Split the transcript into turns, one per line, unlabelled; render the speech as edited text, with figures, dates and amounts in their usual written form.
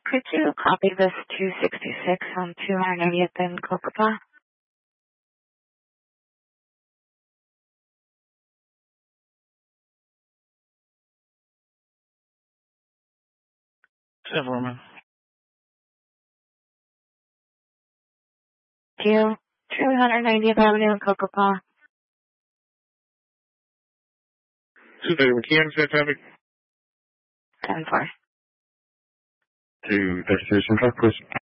Could you copy this 266 on 290th and Cocopah?
Silverman.
290th Avenue and Cocopah.
230 McKeon, traffic.
10-4.
To destination truck, please.